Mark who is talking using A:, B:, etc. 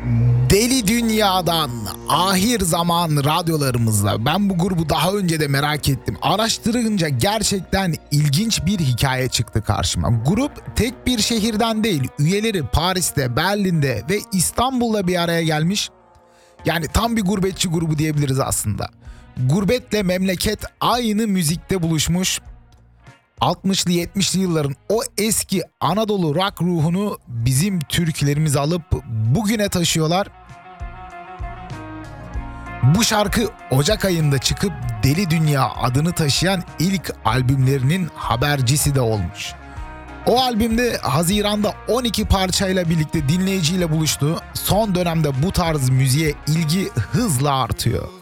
A: Deli Dünya'dan Ahir Zaman radyolarımızla ben bu grubu daha önce de merak ettim. Araştırınca gerçekten ilginç bir hikaye çıktı karşıma. Grup tek bir şehirden değil, üyeleri Paris'te, Berlin'de ve İstanbul'da bir araya gelmiş. Yani tam bir gurbetçi grubu diyebiliriz aslında. Gurbetle memleket aynı müzikte buluşmuş. 60'lı 70'li yılların o eski Anadolu rock ruhunu bizim türkülerimize alıp bugüne taşıyorlar. Bu şarkı Ocak ayında çıkıp Deli Dünya adını taşıyan ilk albümlerinin habercisi de olmuş. O albümde Haziran'da 12 parçayla birlikte dinleyiciyle buluştu. Son dönemde bu tarz müziğe ilgi hızla artıyor.